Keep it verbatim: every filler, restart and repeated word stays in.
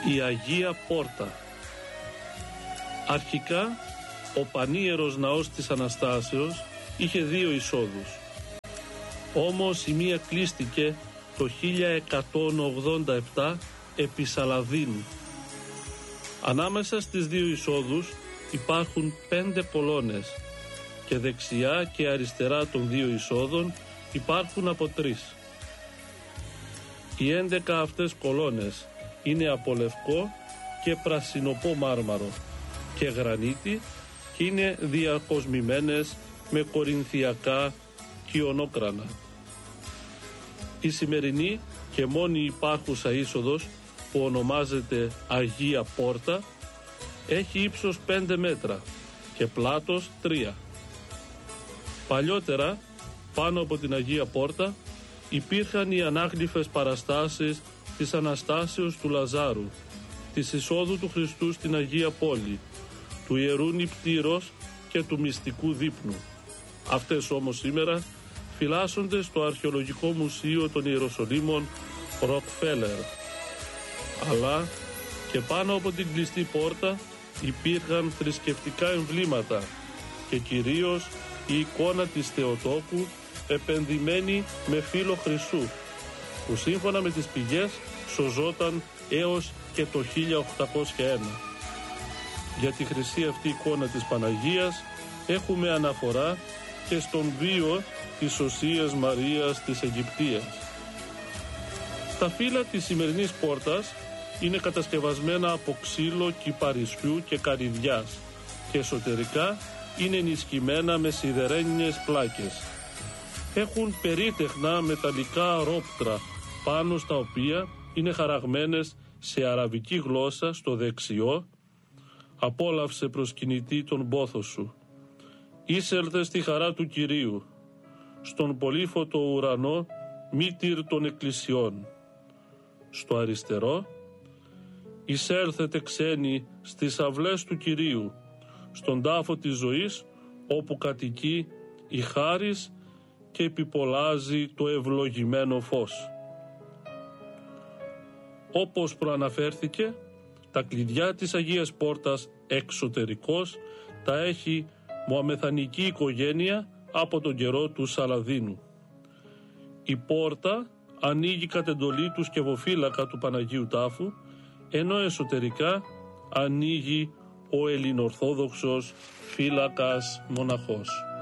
Η Αγία Πόρτα. Αρχικά, ο πανίερος ναός της Αναστάσεως είχε δύο εισόδους. Όμως η μία κλείστηκε το χίλια εκατόν ογδόντα επτά επί Σαλαδίνου. Ανάμεσα στις δύο εισόδους υπάρχουν πέντε κολόνες και δεξιά και αριστερά των δύο εισόδων υπάρχουν από τρεις. Οι έντεκα αυτές κολόνες είναι από λευκό και πρασινοπό μάρμαρο και γρανίτη και είναι διακοσμημένες με κορινθιακά κιονόκρανα. Η σημερινή και μόνη υπάρχουσα είσοδος, που ονομάζεται Αγία Πόρτα, έχει ύψος πέντε μέτρα και πλάτος τρία. Παλιότερα, πάνω από την Αγία Πόρτα, υπήρχαν οι ανάγλυφες παραστάσεις της Αναστάσεως του Λαζάρου, της εισόδου του Χριστού στην Αγία Πόλη, του Ιερού Νηπτήρος και του Μυστικού Δείπνου. Αυτές όμως σήμερα φυλάσσονται στο Αρχαιολογικό Μουσείο των Ιεροσολύμων Ροκφέλερ. Αλλά και πάνω από την κλειστή πόρτα υπήρχαν θρησκευτικά εμβλήματα και κυρίως η εικόνα της Θεοτόκου επενδυμένη με φύλλο χρυσού, που σύμφωνα με τις πηγές σωζόταν έως και το χίλια οκτακόσια ένα. Για τη χρυσή αυτή εικόνα της Παναγίας έχουμε αναφορά και στον βίο της Οσίας Μαρίας της Αιγυπτίας. Τα φύλλα της σημερινής πόρτας είναι κατασκευασμένα από ξύλο κυπαρισιού και καρυδιάς και εσωτερικά είναι ενισχυμένα με σιδερένιες πλάκες. Έχουν περίτεχνα μεταλλικά ρόπτρα πάνω στα οποία είναι χαραγμένες σε αραβική γλώσσα στο δεξιό «Απόλαυσε προσκυνητή τον πόθο σου. Είσελθε στη χαρά του Κυρίου. Στον πολύφωτο ουρανό μήτηρ των εκκλησιών». Στο αριστερό «Εισέλθετε ξένοι στις αυλές του Κυρίου, στον τάφο της ζωής όπου κατοικεί η χάρις και επιπολάζει το ευλογημένο φως». Όπως προαναφέρθηκε, τα κλειδιά της Αγίας Πόρτας εξωτερικώς τα έχει μωαμεθανική οικογένεια από τον καιρό του Σαλαδίνου. Η πόρτα ανοίγει κατ' εντολή του σκευοφύλακα του Παναγίου Τάφου, ενώ εσωτερικά ανοίγει ο ελληνορθόδοξος φύλακας μοναχός.